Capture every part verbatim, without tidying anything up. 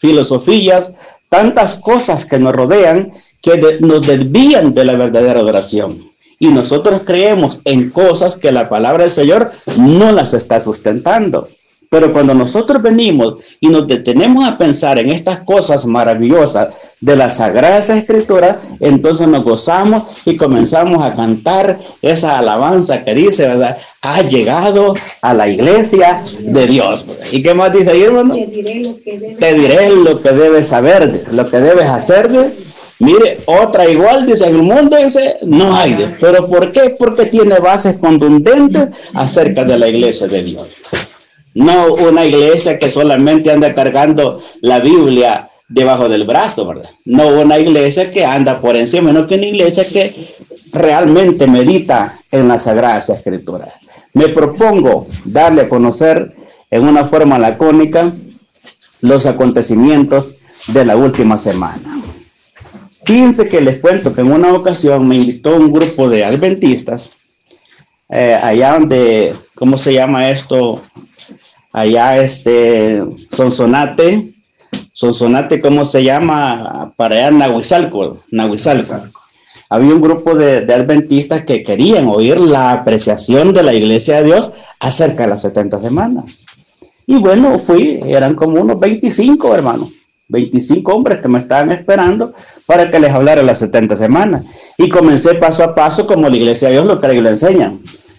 filosofías, tantas cosas que nos rodean que de, nos desvían de la verdadera adoración. Y nosotros creemos en cosas que la palabra del Señor no las está sustentando. Pero cuando nosotros venimos y nos detenemos a pensar en estas cosas maravillosas de las Sagradas Escrituras, entonces nos gozamos y comenzamos a cantar esa alabanza que dice, ¿verdad? Ha llegado a la iglesia de Dios. ¿Y qué más dice ahí, hermano? Te diré lo que debes, Te diré lo que debes saber, lo que debes hacer. Mire, otra igual, dice, en el mundo dice, no hay. De. ¿Pero por qué? Porque tiene bases contundentes acerca de la iglesia de Dios. No una iglesia que solamente anda cargando la Biblia debajo del brazo, ¿verdad? No una iglesia que anda por encima, no que una iglesia que realmente medita en las Sagradas Escrituras. Me propongo darle a conocer en una forma lacónica los acontecimientos de la última semana. Fíjense que les cuento que en una ocasión me invitó un grupo de adventistas, eh, allá donde, ¿cómo se llama esto? Allá, este, Sonsonate, Sonsonate, ¿cómo se llama? Para allá, Nahuizalco, Nahuizalco. Había un grupo de, de adventistas que querían oír la apreciación de la iglesia de Dios acerca de las setenta semanas. Y bueno, fui, eran como unos veinticinco, hermanos, veinticinco hombres que me estaban esperando para que les hablara las setenta semanas. Y comencé paso a paso como la iglesia de Dios lo que le enseñan.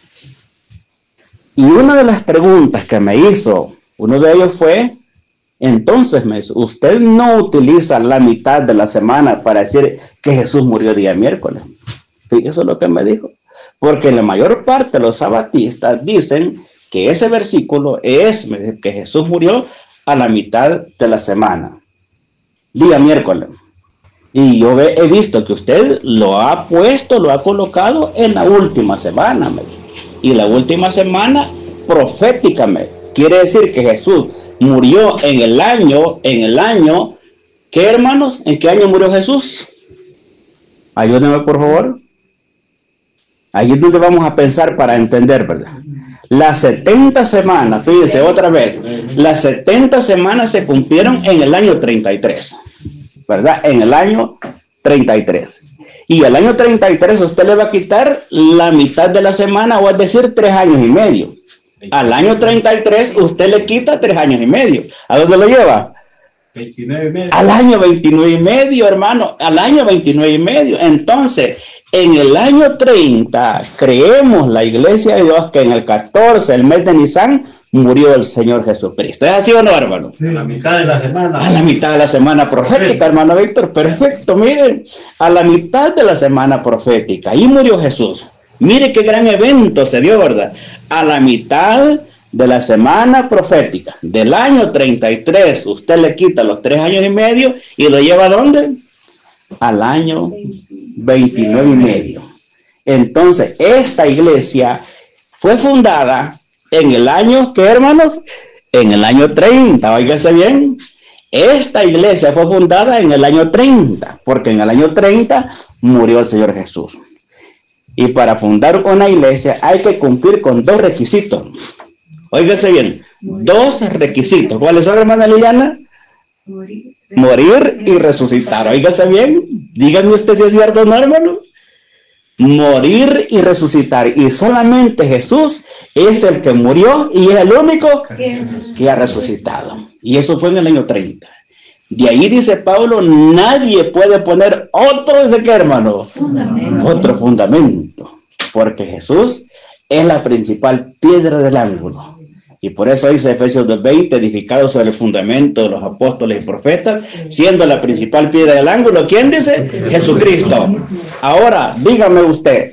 Y una de las preguntas que me hizo, uno de ellos fue, entonces me dice, usted no utiliza la mitad de la semana para decir que Jesús murió día miércoles. Fíjese, eso es lo que me dijo. Porque la mayor parte de los sabatistas dicen que ese versículo es que Jesús murió a la mitad de la semana, día miércoles. Y yo he, he visto que usted lo ha puesto, lo ha colocado en la última semana, me dijo. Y la última semana proféticamente quiere decir que Jesús murió en el año, en el año, ¿qué, hermanos? ¿En qué año murió Jesús? Ayúdenme, por favor. Ahí es donde vamos a pensar para entender, ¿verdad? Las setenta semanas, fíjense otra vez, las setenta semanas se cumplieron en el año treinta y tres, ¿verdad? En el año treinta y tres. Y el año treinta y tres usted le va a quitar la mitad de la semana, o es decir, tres años y medio. Al año treinta y tres usted le quita tres años y medio. ¿A dónde lo lleva? veintinueve y medio. Al año veintinueve y medio, hermano. Al año veintinueve y medio. Entonces, en el año treinta, creemos la iglesia de Dios que en el catorce, el mes de Nisan, murió el Señor Jesucristo. ¿Es así o no, hermano? Sí, a la mitad de la semana. A la mitad de la semana profética, hermano Víctor. Perfecto, miren. A la mitad de la semana profética. Ahí murió Jesús. Mire qué gran evento se dio, ¿verdad? A la mitad de la semana profética del año treinta y tres, usted le quita los tres años y medio y lo lleva ¿a dónde? Al año veintinueve y medio. Entonces, esta iglesia fue fundada en el año, ¿qué, hermanos? En el año treinta, óigase bien. Esta iglesia fue fundada en el año treinta, porque en el año treinta murió el Señor Jesús. Y para fundar una iglesia hay que cumplir con dos requisitos. Óigase bien, dos requisitos. ¿Cuáles son, hermana Liliana? Morir, Morir y resucitar. Óigase bien, díganme usted si es cierto o no, hermano. Morir y resucitar. Y solamente Jesús es el que murió y es el único que ha resucitado. Y eso fue en el año treinta. De ahí dice Pablo, nadie puede poner otro, dice que, hermano, fundamento. Otro fundamento, porque Jesús es la principal piedra del ángulo. Y por eso dice Efesios dos veinte, edificado sobre el fundamento de los apóstoles y profetas, siendo la principal piedra del ángulo, ¿quién dice? Jesucristo. Ahora, dígame usted,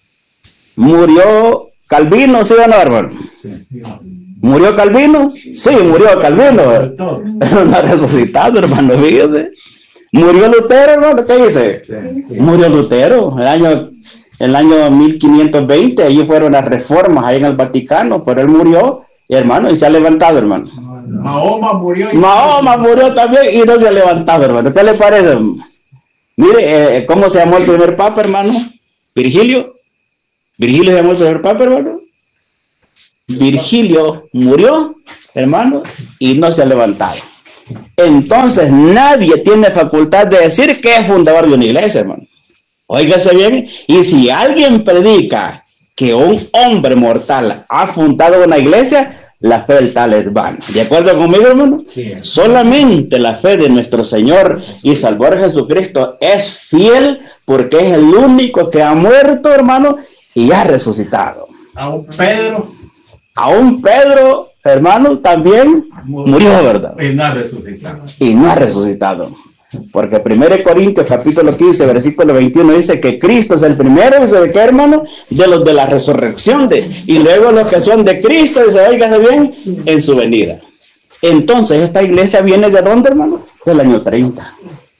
¿murió Calvino, sí o no, hermano? ¿Murió Calvino? Sí, murió Calvino. No ha resucitado, hermano, fíjate. ¿Murió Lutero, hermano? ¿Qué dice? Sí. Murió Lutero, el año, el año mil quinientos veinte, allí fueron las reformas, ahí en el Vaticano, pero él murió, hermano, y se ha levantado, hermano. Mahoma murió. Y Mahoma murió también y no se ha levantado, hermano. ¿Qué le parece? Mire, eh, ¿cómo se llamó el primer papa, hermano? Virgilio. Virgilio se llamó el primer papa, hermano. Virgilio murió, hermano, y no se ha levantado. Entonces nadie tiene facultad de decir que es fundador de una iglesia, hermano. Óigase bien, y si alguien predica que un hombre mortal ha fundado una iglesia, la fe del tal es vana. ¿De acuerdo conmigo, hermano? Sí. Solamente la fe de nuestro Señor y Salvador Jesucristo es fiel, porque es el único que ha muerto, hermano, y ha resucitado. Aún Pedro. Aún Pedro, hermano, también murió, ¿verdad? Y no ha resucitado. Y no ha resucitado. Porque primero Corintios capítulo quince versículo veintiuno dice que Cristo es el primero, dice de qué, hermano, de los de la resurrección, de, y luego los que son de Cristo, dice, óigase bien, en su venida. Entonces esta iglesia viene de dónde, hermano? Del año treinta.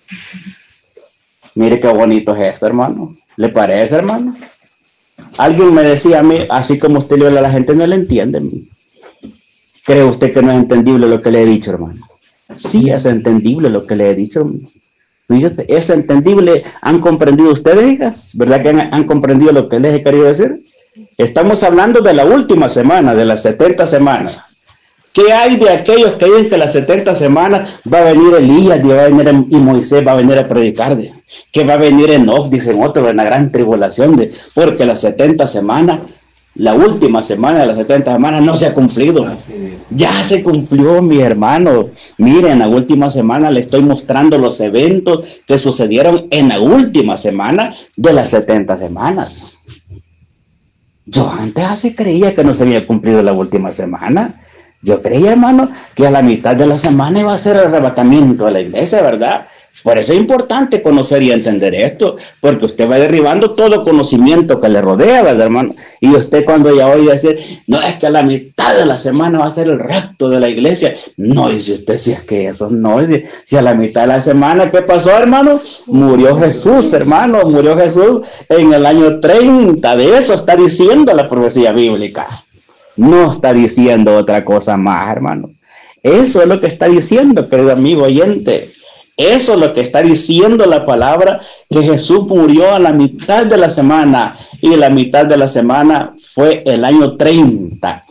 Mire qué bonito es esto, hermano. ¿Le parece, hermano? Alguien me decía a mí, así como usted le habla a la gente, no le entiende. ¿Cree usted que no es entendible lo que le he dicho, hermano? Sí, es entendible lo que le he dicho. Fíjese, es entendible. ¿Han comprendido ustedes, hijas? ¿Verdad que han, han comprendido lo que les he querido decir? Estamos hablando de la última semana, de las setenta semanas. ¿Qué hay de aquellos que dicen que las setenta semanas va a venir Elías y, va a venir, y Moisés va a venir a predicar? De, que va a venir Enoch, dicen otros, en la gran tribulación, de, porque las setenta semanas, la última semana de las setenta semanas no se ha cumplido. Ya se cumplió, mi hermano. Miren, en la última semana le estoy mostrando los eventos que sucedieron en la última semana de las setenta semanas. Yo antes así creía que no se había cumplido la última semana. Yo creía, hermano, que a la mitad de la semana iba a ser el arrebatamiento de la iglesia, ¿verdad? Por eso es importante conocer y entender esto, porque usted va derribando todo conocimiento que le rodea, ¿verdad, hermano? Y usted cuando ya oye decir, no, es que a la mitad de la semana va a ser el rapto de la iglesia. No, dice usted, si es que eso no, dice, si a la mitad de la semana, ¿qué pasó, hermano? Murió Jesús, hermano, murió Jesús en el año treinta. De eso está diciendo la profecía bíblica. No está diciendo otra cosa más, hermano. Eso es lo que está diciendo, querido amigo oyente. Eso es lo que está diciendo la palabra, que Jesús murió a la mitad de la semana, y la mitad de la semana fue el año treinta.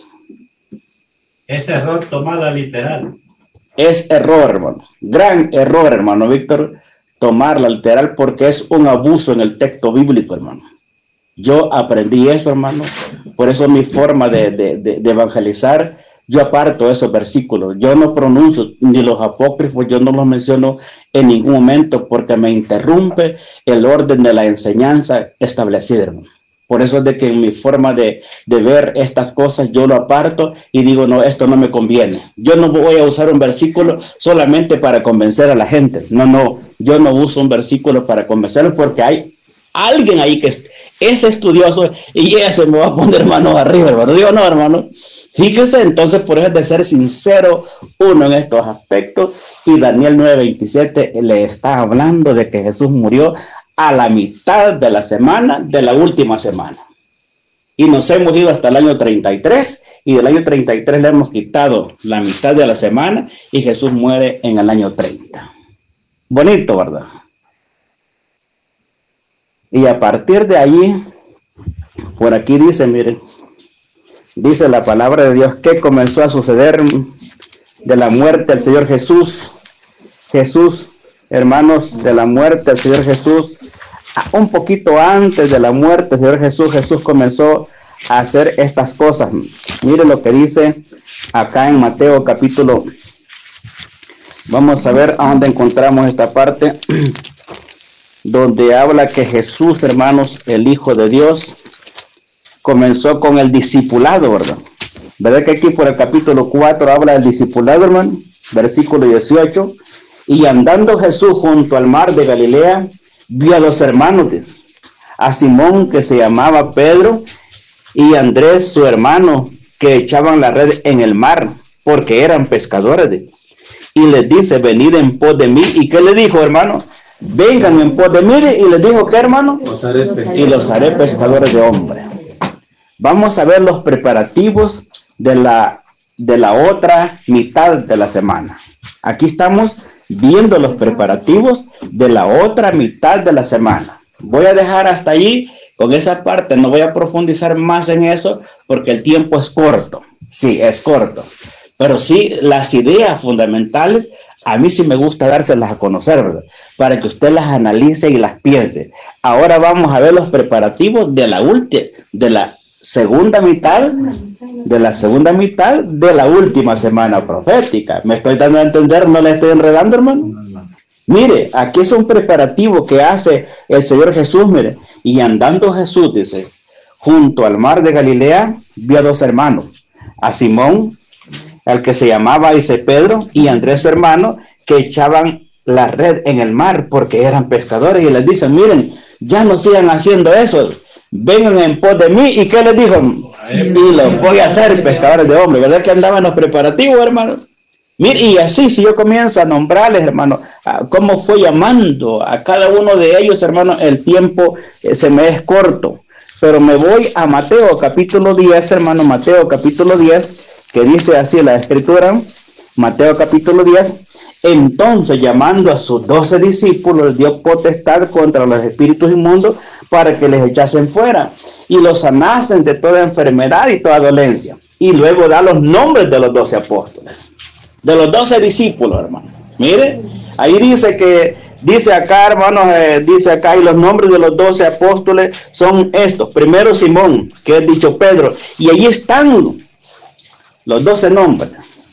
Es error tomarla literal. Es error, hermano. Gran error, hermano Víctor, tomarla literal, porque es un abuso en el texto bíblico, hermano. Yo aprendí eso, hermano. Por eso mi forma de, de, de, de evangelizar, yo aparto esos versículos. Yo no pronuncio ni los apócrifos, yo no los menciono en ningún momento, porque me interrumpe el orden de la enseñanza establecida, hermano. Por eso es de que en mi forma de, de ver estas cosas, yo lo aparto y digo, no, esto no me conviene. Yo no voy a usar un versículo solamente para convencer a la gente. No, no, yo no uso un versículo para convencerlos, porque hay alguien ahí que es, es estudioso y ese me va a poner manos arriba, hermano. Digo, no, hermano. Fíjese, entonces, por eso es de ser sincero uno en estos aspectos, y Daniel nueve veintisiete le está hablando de que Jesús murió a la mitad de la semana, de la última semana. Y nos hemos ido hasta el año treinta y tres, y del año treinta y tres le hemos quitado la mitad de la semana, y Jesús muere en el año treinta. Bonito, ¿verdad? Y a partir de allí, por aquí dice, miren, dice la palabra de Dios que comenzó a suceder de la muerte del Señor Jesús. Jesús, hermanos, de la muerte del Señor Jesús, un poquito antes de la muerte del Señor Jesús, Jesús comenzó a hacer estas cosas. Mire lo que dice acá en Mateo capítulo. Vamos a ver a dónde encontramos esta parte, donde habla que Jesús, hermanos, el Hijo de Dios, comenzó con el discipulado, ¿verdad? ¿Verdad que aquí por el capítulo cuatro habla del discipulado, hermano? Versículo dieciocho. Y andando Jesús junto al mar de Galilea, vio a dos hermanos, a Simón, que se llamaba Pedro, y Andrés, su hermano, que echaban la red en el mar, porque eran pescadores. Y les dice, venid en pos de mí. ¿Y qué le dijo, hermano? Vengan en pos de mí. Y les dijo, ¿qué, hermano? Los haré y los haré pescadores de hombres. Vamos a ver los preparativos de la, de la otra mitad de la semana. Aquí estamos viendo los preparativos de la otra mitad de la semana. Voy a dejar hasta allí con esa parte, no voy a profundizar más en eso porque el tiempo es corto. Sí, es corto. Pero sí, las ideas fundamentales a mí sí me gusta dárselas a conocer, ¿verdad? Para que usted las analice y las piense. Ahora vamos a ver los preparativos de la última, de la segunda mitad, de la segunda mitad de la última semana profética. ¿Me estoy dando a entender? ¿No le estoy enredando, hermano? Mire, aquí es un preparativo que hace el Señor Jesús, mire. Y andando Jesús, dice, junto al mar de Galilea, vio a dos hermanos, a Simón, al que se llamaba, dice, Pedro, y Andrés su hermano, que echaban la red en el mar porque eran pescadores, y les dicen, miren, ya no sigan haciendo eso, vengan en pos de mí. ¿Y qué les dijo? Y los voy a hacer pescadores de hombres. ¿Verdad que andaban los preparativos, hermano? Mire, y así, si yo comienzo a nombrarles, hermano, cómo fue llamando a cada uno de ellos, hermano, el tiempo eh, se me es corto. Pero me voy a Mateo capítulo diez, hermano, Mateo capítulo diez, que dice así la escritura, Mateo capítulo diez, entonces llamando a sus doce discípulos, les dio potestad contra los espíritus inmundos para que les echasen fuera y los sanasen de toda enfermedad y toda dolencia. Y luego da los nombres de los doce apóstoles, de los doce discípulos, hermano. Mire, ahí dice que, dice acá, hermanos, eh, dice acá, y los nombres de los doce apóstoles son estos. Primero Simón, que es dicho Pedro, y allí están los doce nombres.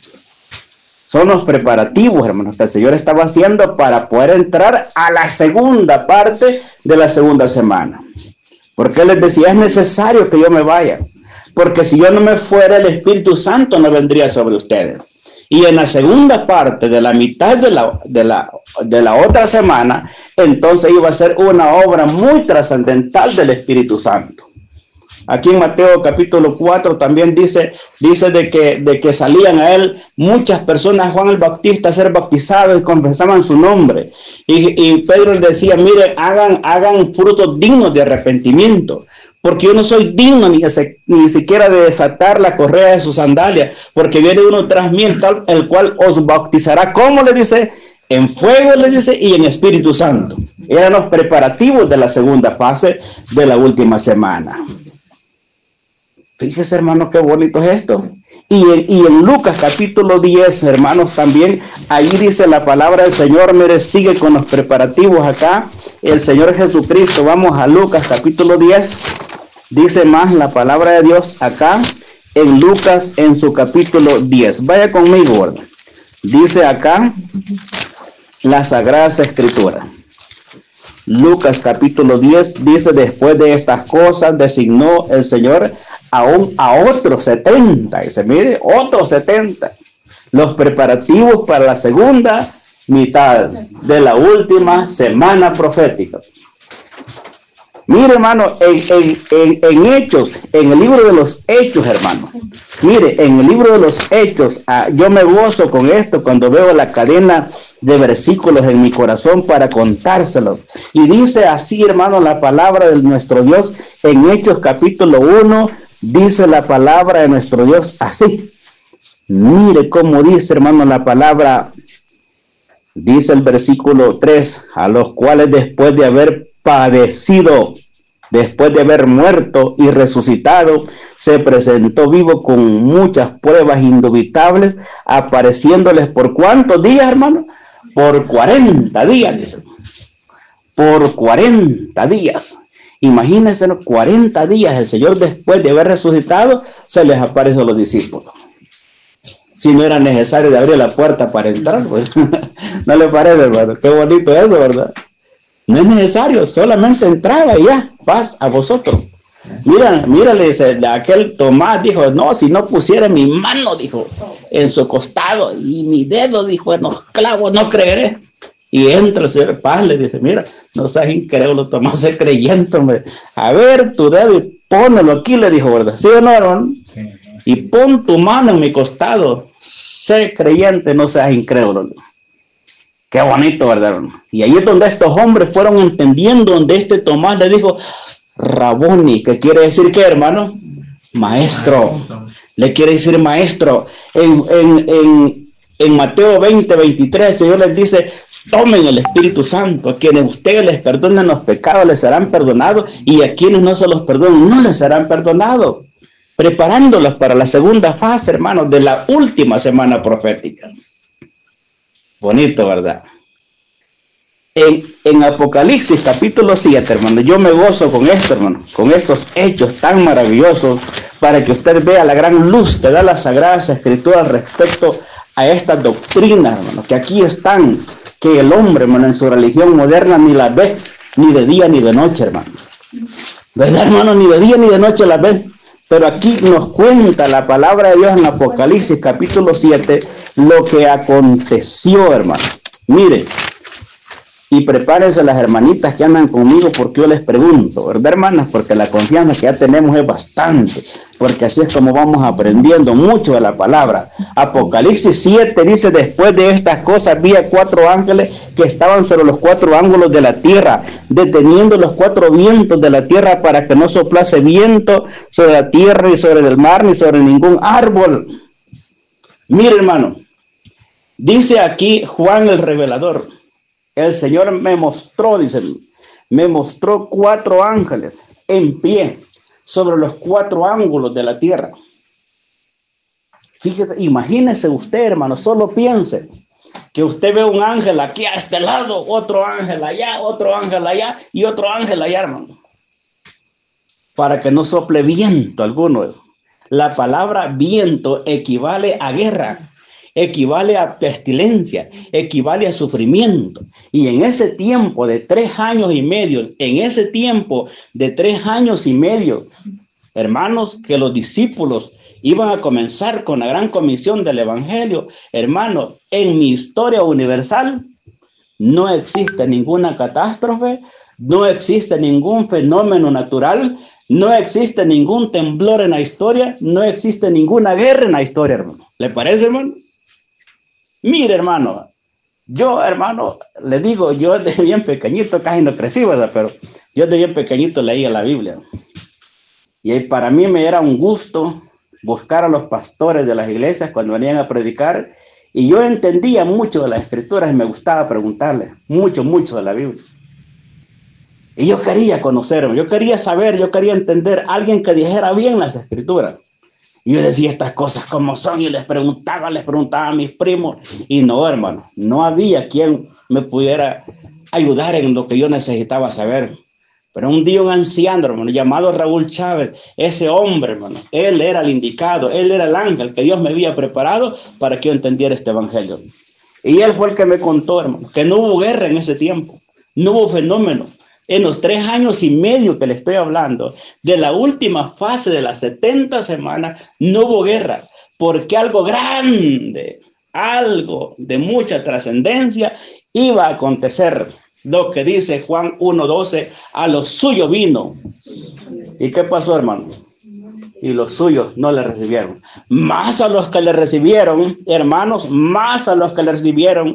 Son los preparativos, hermanos, que el Señor estaba haciendo para poder entrar a la segunda parte de la segunda semana. Porque Él les decía, es necesario que yo me vaya, porque si yo no me fuera, el Espíritu Santo no vendría sobre ustedes. Y en la segunda parte de la mitad de la, de la, de la otra semana, entonces iba a ser una obra muy trascendental del Espíritu Santo. Aquí en Mateo capítulo cuatro también dice, dice de, que, de que salían a él muchas personas, a Juan el Bautista, a ser bautizados y confesaban su nombre. Y, y Pedro les decía, miren, hagan, hagan frutos dignos de arrepentimiento, porque yo no soy digno ni, ni siquiera de desatar la correa de sus sandalias, porque viene uno tras mí, el, tal, el cual os bautizará, ¿cómo le dice? En fuego, le dice, y en Espíritu Santo. Eran los preparativos de la segunda fase de la última semana. Fíjese, hermano, qué bonito es esto. Y en, y en Lucas capítulo diez, hermanos, también, ahí dice la palabra del Señor, mire, sigue con los preparativos acá, el Señor Jesucristo. Vamos a Lucas capítulo diez, dice más la palabra de Dios acá, en Lucas, en su capítulo diez. Vaya conmigo, ¿verdad? Dice acá, la Sagrada Escritura. Lucas capítulo diez, dice, después de estas cosas, designó el Señor aún a otros setenta, y se mide, otros setenta, los preparativos para la segunda mitad de la última semana profética. Mire, hermano, en, en, en, en Hechos, en el libro de los Hechos, hermano, mire, en el libro de los Hechos, ah, yo me gozo con esto cuando veo la cadena de versículos en mi corazón para contárselos. Y dice así, hermano, la palabra de nuestro Dios en Hechos capítulo uno, dice la palabra de nuestro Dios así. Mire cómo dice, hermano, la palabra. Dice el versículo tres, a los cuales después de haber padecido, después de haber muerto y resucitado, se presentó vivo con muchas pruebas indubitables, apareciéndoles por cuántos días, hermano, por cuarenta días, dice. Por cuarenta días. Imagínense, cuarenta días el Señor, después de haber resucitado, se les aparece a los discípulos. Si no era necesario de abrir la puerta para entrar, pues, ¿no le parece, hermano? Qué bonito eso, ¿verdad? No es necesario, solamente entraba y ya, paz a vosotros. Mira, mírale, dice, aquel Tomás dijo, no, si no pusiera mi mano, dijo, en su costado, y mi dedo, dijo, en los clavos, no creeré. Y entra el Señor Paz, le dice, mira, no seas incrédulo, Tomás, sé creyente, hombre. A ver, tu dedo y pónelo aquí, le dijo, ¿verdad? ¿Sí o no, hermano? Sí. Y pon tu mano en mi costado, sé creyente, no seas incrédulo. Qué bonito, ¿verdad, hermano? Y ahí es donde estos hombres fueron entendiendo, donde este Tomás le dijo, Raboni, que quiere decir ¿qué, hermano? Maestro. Le quiere decir maestro. En, en, en, en Mateo veinte, veintitrés, el Señor les dice, tomen el Espíritu Santo, a quienes ustedes les perdonen los pecados les serán perdonados, y a quienes no se los perdonen no les serán perdonados, preparándolos para la segunda fase, hermanos, de la última semana profética. Bonito, ¿verdad? En, en Apocalipsis capítulo siete, hermano, yo me gozo con esto, hermano, con estos hechos tan maravillosos, para que usted vea la gran luz que da las Sagradas Escrituras respecto a estas doctrinas, hermano, que aquí están, que el hombre, hermano, en su religión moderna ni las ve, ni de día ni de noche, hermano. ¿Verdad, hermano? Ni de día ni de noche las ve. Pero aquí nos cuenta la palabra de Dios en Apocalipsis capítulo siete, lo que aconteció, hermano. Mire, y prepárense las hermanitas que andan conmigo, porque yo les pregunto, ¿verdad, hermanas? Porque la confianza que ya tenemos es bastante, porque así es como vamos aprendiendo mucho de la palabra. Apocalipsis siete dice: después de estas cosas vi a cuatro ángeles que estaban sobre los cuatro ángulos de la tierra, deteniendo los cuatro vientos de la tierra para que no soplase viento sobre la tierra, ni sobre el mar, ni sobre ningún árbol. Mire, hermano, dice aquí Juan el revelador: el Señor me mostró, dice, me mostró cuatro ángeles en pie sobre los cuatro ángulos de la tierra. Fíjese, imagínese usted, hermano, solo piense que usted ve un ángel aquí a este lado, otro ángel allá, otro ángel allá y otro ángel allá, hermano. Para que no sople viento alguno. La palabra viento equivale a guerra, equivale a pestilencia, equivale a sufrimiento. Y en ese tiempo de tres años y medio, en ese tiempo de tres años y medio, hermanos, que los discípulos iban a comenzar con la gran comisión del evangelio, hermanos, en mi historia universal no existe ninguna catástrofe, no existe ningún fenómeno natural, no existe ningún temblor en la historia, no existe ninguna guerra en la historia, hermano. ¿Le parece, hermano? Mire, hermano, yo, hermano, le digo, yo de bien pequeñito, casi no crecí, ¿verdad? Pero yo de bien pequeñito leía la Biblia. Y para mí me era un gusto buscar a los pastores de las iglesias cuando venían a predicar. Y yo entendía mucho de las escrituras y me gustaba preguntarles mucho, mucho de la Biblia. Y yo quería conocerme, yo quería saber, yo quería entender a alguien que dijera bien las escrituras. Y yo decía estas cosas como son y les preguntaba, les preguntaba a mis primos. Y no, hermano, no había quien me pudiera ayudar en lo que yo necesitaba saber. Pero un día un anciano, hermano, llamado Raúl Chávez, ese hombre, hermano, él era el indicado, él era el ángel que Dios me había preparado para que yo entendiera este evangelio. Y él fue el que me contó, hermano, que no hubo guerra en ese tiempo, no hubo fenómeno. En los tres años y medio que le estoy hablando, de la última fase de las setenta semanas, no hubo guerra, porque algo grande, algo de mucha trascendencia iba a acontecer. Lo que dice Juan uno doce, a los suyos vino. ¿Y qué pasó, hermano? Y los suyos no le recibieron. Más a los que le recibieron, hermanos, más a los que le recibieron.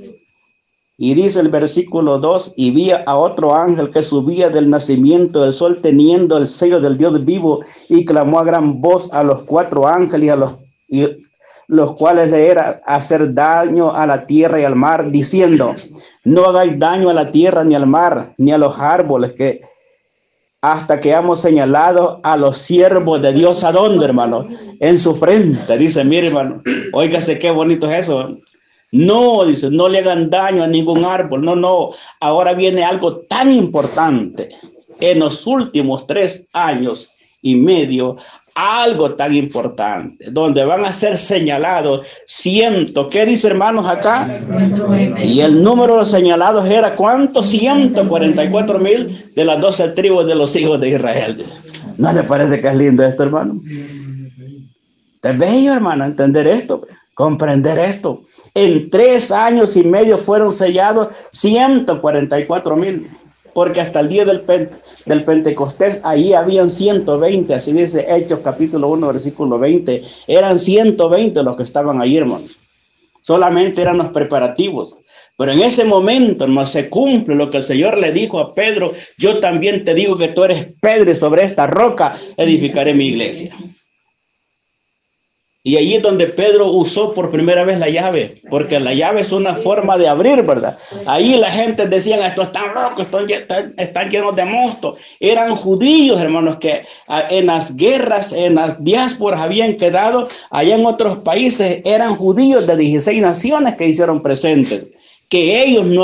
Y dice el versículo dos, y vi a otro ángel que subía del nacimiento del sol teniendo el sello del Dios vivo y clamó a gran voz a los cuatro ángeles, a los, y, los cuales le era hacer daño a la tierra y al mar, diciendo: no hagáis daño a la tierra ni al mar ni a los árboles, que hasta que hemos señalado a los siervos de Dios. ¿A dónde, hermano? En su frente. Dice, mire, hermano, óigase qué bonito es eso, ¿eh? No, dice, no le hagan daño a ningún árbol. No, no. Ahora viene algo tan importante. En los últimos tres años y medio, algo tan importante, donde van a ser señalados ciento. ¿Qué dice, hermanos, acá? Y el número de señalados era ¿cuánto? ciento cuarenta y cuatro mil de las doce tribus de los hijos de Israel. ¿No le parece que es lindo esto, hermano? Es bello, hermano, entender esto, comprender esto. En tres años y medio fueron sellados ciento cuarenta y cuatro mil, porque hasta el día del, pen, del Pentecostés, ahí habían ciento veinte, así dice Hechos capítulo uno, versículo veinte, eran ciento veinte los que estaban ahí, hermanos. Solamente eran los preparativos. Pero en ese momento, hermano, se cumple lo que el Señor le dijo a Pedro: yo también te digo que tú eres Pedro y sobre esta roca edificaré mi iglesia. Y ahí es donde Pedro usó por primera vez la llave, porque la llave es una forma de abrir, ¿verdad? Ahí la gente decían, estos están locos, están, están, están llenos de monstruos. Eran judíos, hermanos, que en las guerras, en las diásporas habían quedado, allá en otros países eran judíos de dieciséis naciones que hicieron presentes, que ellos no